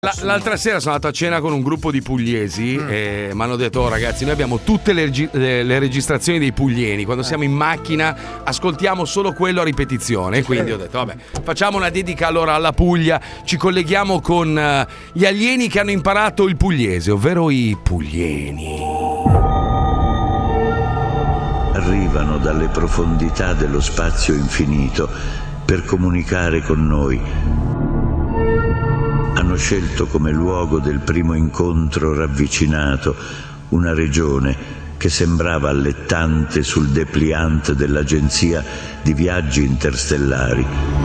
L'altra sera sono andato a cena con un gruppo di pugliesi e mi hanno detto: oh, ragazzi, noi abbiamo tutte le registrazioni dei puglieni. Quando siamo in macchina ascoltiamo solo quello a ripetizione. Quindi ho detto: vabbè, facciamo una dedica allora alla Puglia. Ci colleghiamo con gli alieni che hanno imparato il pugliese, ovvero i puglieni. Arrivano dalle profondità dello spazio infinito per comunicare con noi. Hanno scelto come luogo del primo incontro ravvicinato una regione che sembrava allettante sul dépliant dell'agenzia di viaggi interstellari.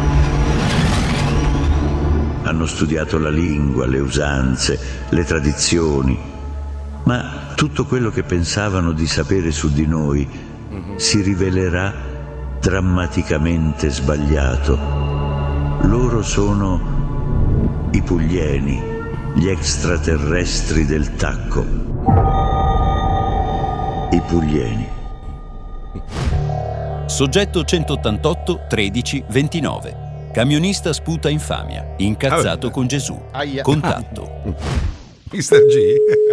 Hanno studiato la lingua, le usanze, le tradizioni, ma tutto quello che pensavano di sapere su di noi si rivelerà drammaticamente sbagliato. Loro sono i puglieni, gli extraterrestri del tacco. I puglieni. Soggetto 188 13 29. Camionista sputa infamia, incazzato con Gesù. Contatto. Mr. G.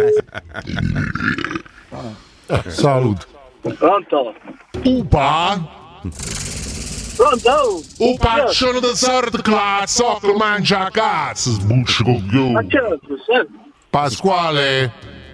Salut. Pronto? Upa? Pronto? O paccione da sarda cazzo che mangia cazzo, sbuccio coglione. Ma certo, sì. Pasquale,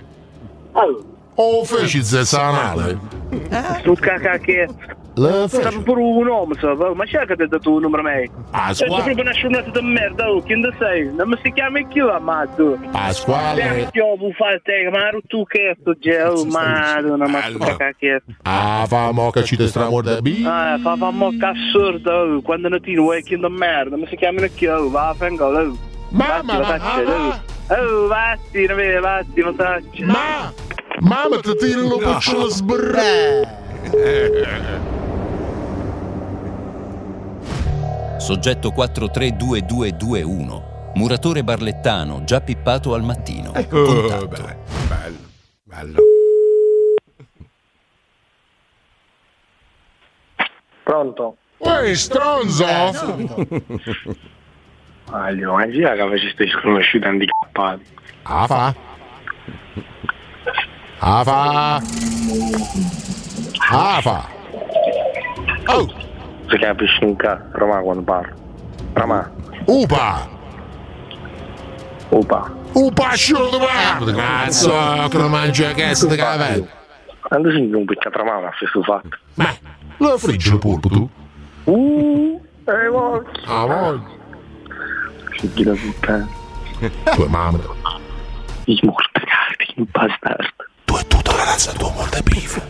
o feci zesanale? Tu cacacchio. Le Stavo feci. pure un uomo, ma c'è che ti ha dato un numero a me? Sei Pasquale, proprio una sciunata di merda, oh, chi ne sei? Non mi si chiama più, ammazzo. Pasquale. Io vuoi fare te, ma tu che sto gelo, madonna, ma tu cacacchio. Ah, famo che ci te stramorda bi. Fa mocca assurda, oh, quando non ti vuoi chi di merda, mi si chiamano più, oh, va a fangolo, oh. Mamma, Oh, vatti, non faccio. mamma ti tiro lo paccione sbrrre. Soggetto 432221. Muratore barlettano, già pippato al mattino. Contatto. Bello. Pronto? Ehi, stronzo! Aglio, ma gira che faceste sconosciuti handicappati. Afa. Oh, Si capisce un cazzo, Roma quando parlo. Roma, upa. opa. Paccione di merda, cazzo, che non mangia cazzo di cavello. Quando si un piccato a mano a questo fatto? Ma, lo friggi il polpo tu? Voglio. Ah, voglio. Si gira puttana. Tua mamma. Ich muss cagare, in bastardo. Tu e tutta la razza tua molta bifa.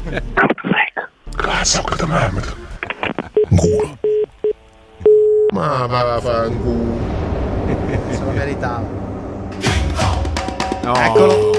Cazzo che ti mamma. Culo. Ma va a fare un culo. Se lo meritava. No. Eccolo.